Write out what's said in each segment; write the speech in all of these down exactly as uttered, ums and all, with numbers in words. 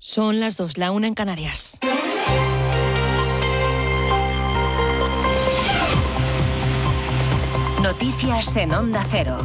Son las dos, la una en Canarias. Noticias en Onda Cero.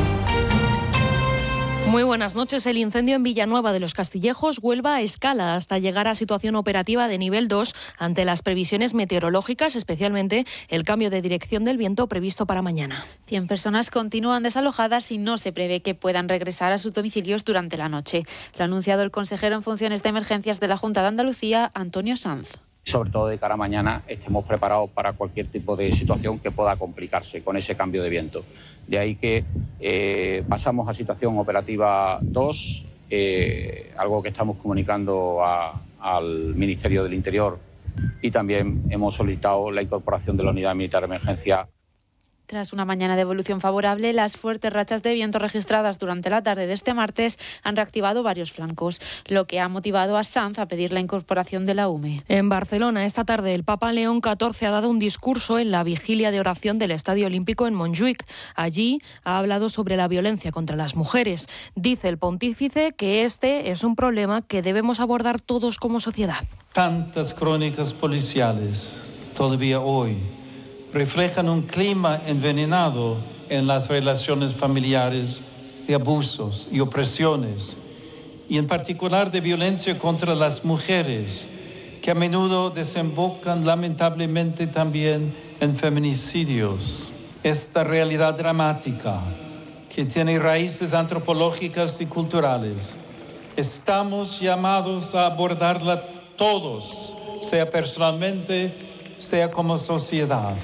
Muy buenas noches. El incendio en Villanueva de los Castillejos Huelva escala hasta llegar a situación operativa de nivel dos ante las previsiones meteorológicas, especialmente el cambio de dirección del viento previsto para mañana. cien personas continúan desalojadas y no se prevé que puedan regresar a sus domicilios durante la noche. Lo ha anunciado el consejero en funciones de emergencias de la Junta de Andalucía, Antonio Sanz. Sobre todo de cara a mañana estemos preparados para cualquier tipo de situación que pueda complicarse con ese cambio de viento. De ahí que eh, pasamos a situación operativa dos, eh, algo que estamos comunicando a, al Ministerio del Interior, y también hemos solicitado la incorporación de la Unidad Militar de Emergencia. Tras una mañana de evolución favorable, las fuertes rachas de viento registradas durante la tarde de este martes han reactivado varios flancos, lo que ha motivado a Sanz a pedir la incorporación de la U M E. En Barcelona, esta tarde, el Papa León catorce ha dado un discurso en la vigilia de oración del Estadio Olímpico en Montjuïc. Allí ha hablado sobre la violencia contra las mujeres. Dice el pontífice que este es un problema que debemos abordar todos como sociedad. Tantas crónicas policiales todavía hoy reflejan un clima envenenado en las relaciones familiares de abusos y opresiones, y en particular de violencia contra las mujeres, que a menudo desembocan lamentablemente también en feminicidios. Esta realidad dramática, que tiene raíces antropológicas y culturales, estamos llamados a abordarla todos, sea personalmente, sea como sociedad.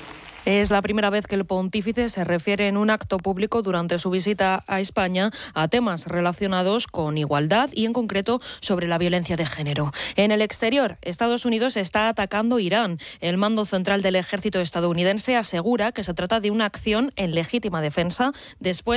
Es la primera vez que el pontífice se refiere en un acto público durante su visita a España a temas relacionados con igualdad y en concreto sobre la violencia de género. En el exterior, Estados Unidos está atacando Irán. El mando central del ejército estadounidense asegura que se trata de una acción en legítima defensa después